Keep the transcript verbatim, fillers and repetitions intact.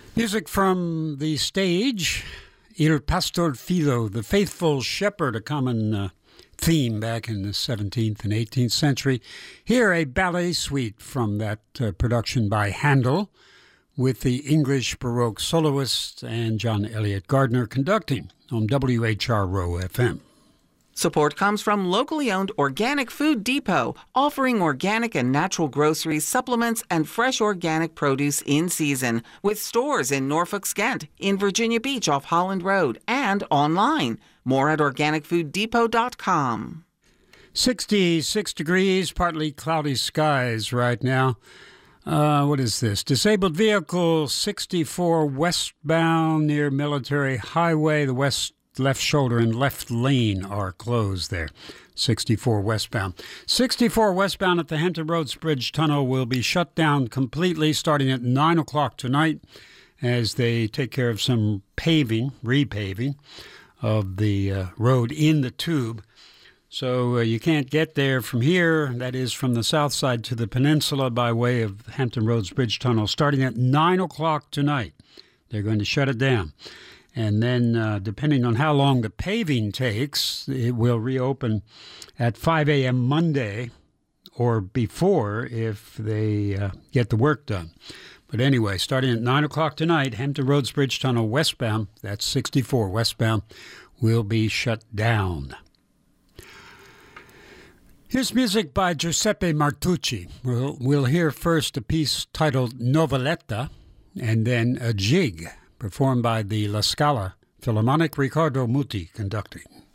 Music from the stage, Il Pastor Fido, the faithful shepherd, a common uh, theme back in the seventeenth and eighteenth century. Here, a ballet suite from that uh, production by Handel, with the English Baroque soloist and John Elliott Gardner conducting on W H R Row F M. Support comes from locally owned Organic Food Depot, offering organic and natural groceries, supplements, and fresh organic produce in season, with stores in Norfolk, Skent, in Virginia Beach off Holland Road, and online. More at organic food depot dot com. sixty-six degrees, partly cloudy skies right now. Uh, what is this? Disabled vehicle sixty-four westbound near Military Highway. The west left shoulder and left lane are closed there. sixty-four westbound. sixty-four westbound at the Hampton Roads Bridge Tunnel will be shut down completely starting at nine o'clock tonight as they take care of some paving, repaving of the uh, road in the tube. So uh, you can't get there from here, that is from the south side to the peninsula by way of Hampton Roads Bridge Tunnel starting at nine o'clock tonight. They're going to shut it down. And then, uh, depending on how long the paving takes, it will reopen at five a.m. Monday or before if they uh, get the work done. But anyway, starting at nine o'clock tonight, Hampton Roads Bridge Tunnel westbound, that's sixty-four westbound, will be shut down. Here's music by Giuseppe Martucci. We'll, we'll hear first a piece titled Noveletta and then a jig, performed by the La Scala Philharmonic, Riccardo Muti conducting.